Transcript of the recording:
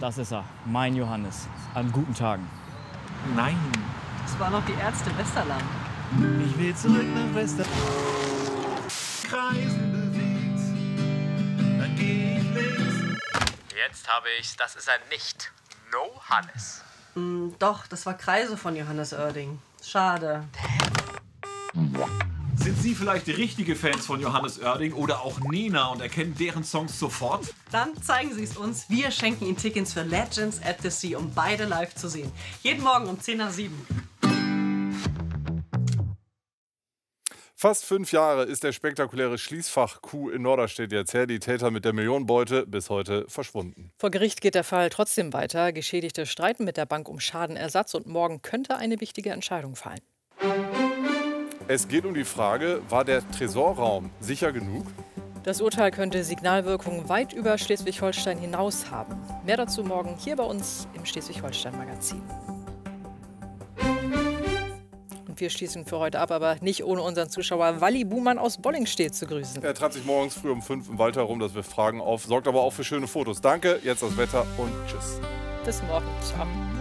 Das ist er, mein Johannes. An guten Tagen. Nein. Das waren noch die Ärzte Westerland. Ich will zurück nach Westerland. Kreisen bewegt, dann geh ich links. Jetzt habe ich's, das ist er nicht. No Hannes. Doch, das war Kreise von Johannes Oerding. Schade. Sind Sie vielleicht die richtige Fans von Johannes Oerding oder auch Nena und erkennen deren Songs sofort? Dann zeigen Sie es uns. Wir schenken Ihnen Tickets für Legends at the Sea, um beide live zu sehen. Jeden Morgen um 10 nach 7. Fast 5 Jahre ist der spektakuläre Schließfach-Coup in Norderstedt jetzt her. Die Täter mit der Millionenbeute bis heute verschwunden. Vor Gericht geht der Fall trotzdem weiter. Geschädigte streiten mit der Bank um Schadenersatz und morgen könnte eine wichtige Entscheidung fallen. Es geht um die Frage, war der Tresorraum sicher genug? Das Urteil könnte Signalwirkungen weit über Schleswig-Holstein hinaus haben. Mehr dazu morgen hier bei uns im Schleswig-Holstein-Magazin. Und wir schließen für heute ab, aber nicht ohne unseren Zuschauer Walli Buhmann aus Bollingstedt zu grüßen. Er trat sich morgens früh um 5 im Wald herum, das wirft Fragen auf, sorgt aber auch für schöne Fotos. Danke, jetzt das Wetter und tschüss. Bis morgen. Ciao.